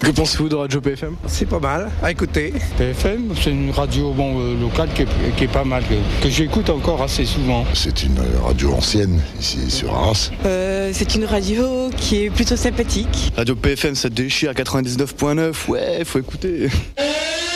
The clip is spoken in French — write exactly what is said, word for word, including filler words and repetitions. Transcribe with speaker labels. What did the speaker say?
Speaker 1: Que pensez-vous de Radio P F M ?
Speaker 2: C'est pas mal à écouter.
Speaker 3: P F M, c'est une radio bon, euh, locale qui est, qui est pas mal, que, que j'écoute encore assez souvent.
Speaker 4: C'est une radio ancienne, ici sur Arras.
Speaker 5: Euh, c'est une radio qui est plutôt sympathique.
Speaker 1: Radio P F M, ça déchire à quatre-vingt-dix-neuf virgule neuf, ouais, faut écouter.